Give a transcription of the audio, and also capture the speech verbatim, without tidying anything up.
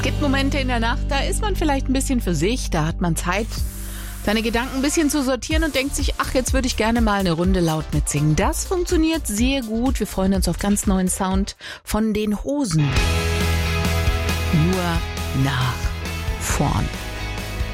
Es gibt Momente in der Nacht, da ist man vielleicht ein bisschen für sich, da hat man Zeit, seine Gedanken ein bisschen zu sortieren und denkt sich, ach, jetzt würde ich gerne mal eine Runde laut mitsingen. Das funktioniert sehr gut. Wir freuen uns auf ganz neuen Sound von den Hosen. Nur nach vorn.